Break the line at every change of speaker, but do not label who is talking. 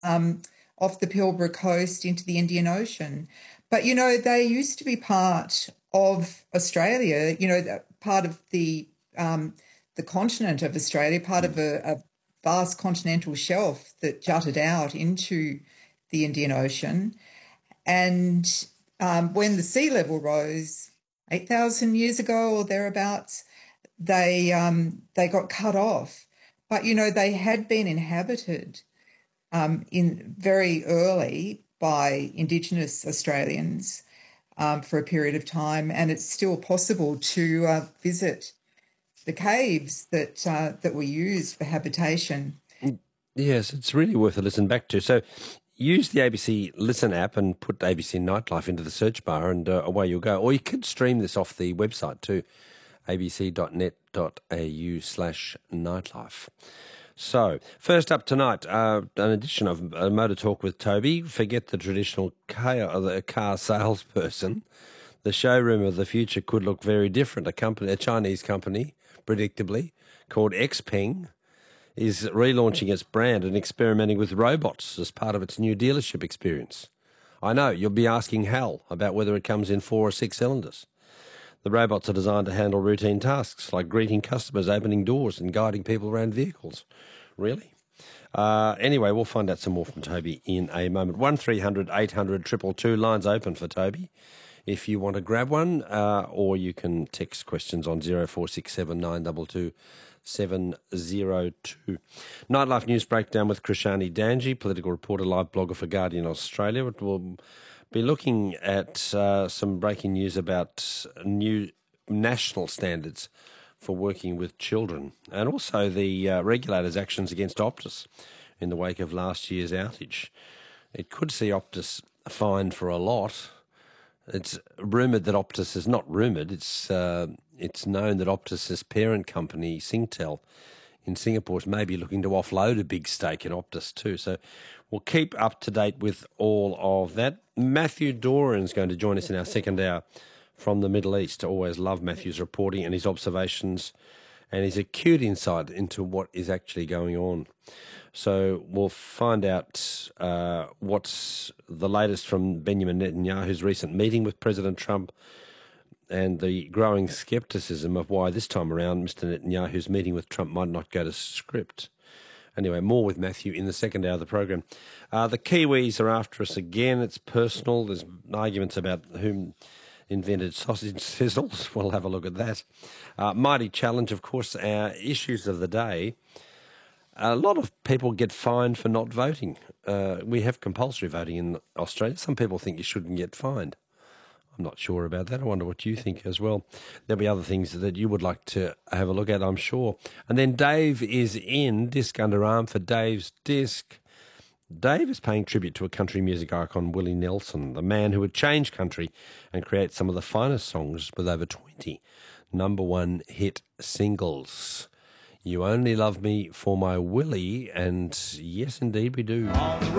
off the Pilbara coast into the Indian Ocean. But, they used to be part of Australia, part of the continent of Australia, part of a vast continental shelf that jutted out into the Indian Ocean. And when the sea level rose 8,000 years ago or thereabouts, they got cut off. But, they had been inhabited in very early by Indigenous Australians for a period of time, and it's still possible to visit the caves that were used for habitation.
Yes, it's really worth a listen back to. So use the ABC Listen app and put ABC Nightlife into the search bar and away you'll go. Or you could stream this off the website too, abc.net.au/nightlife. So, first up tonight, an edition of Motor Talk with Toby. Forget the traditional car salesperson. The showroom of the future could look very different. A Chinese company, predictably, called Xpeng, is relaunching its brand and experimenting with robots as part of its new dealership experience. I know, you'll be asking Hal about whether it comes in 4 or 6 cylinders. The robots are designed to handle routine tasks like greeting customers, opening doors and guiding people around vehicles. Really? Anyway, we'll find out some more from Toby in a moment. 1300 800 222, lines open for Toby if you want to grab one, or you can text questions on 0467 922 702. Nightlife News Breakdown with Krishani Danji, political reporter, live blogger for Guardian Australia. We'll be looking at some breaking news about new national standards for working with children, and also the regulator's actions against Optus in the wake of last year's outage. It could see Optus fined for a lot. It's rumoured that Optus is not rumoured. It's known that Optus's parent company, Singtel, in Singapore is maybe looking to offload a big stake in Optus too. So we'll keep up to date with all of that. Matthew Doran is going to join us in our second hour from the Middle East. I always love Matthew's reporting and his observations and his acute insight into what is actually going on. So we'll find out what's the latest from Benjamin Netanyahu's recent meeting with President Trump and the growing scepticism of why this time around Mr. Netanyahu's meeting with Trump might not go to script. Anyway, more with Matthew in the second hour of the program. The Kiwis are after us again. It's personal. There's arguments about whom invented sausage sizzles. We'll have a look at that. Mighty challenge, of course, our issues of the day. A lot of people get fined for not voting. We have compulsory voting in Australia. Some people think you shouldn't get fined. I'm not sure about that. I wonder what you think as well. There'll be other things that you would like to have a look at, I'm sure. And then Dave is in, Disc Underarm for Dave's Disc. Dave is paying tribute to a country music icon, Willie Nelson, the man who would change country and create some of the finest songs with over 20 number-one hit singles. You Only Love Me for My Willie, and yes, indeed we do.
On the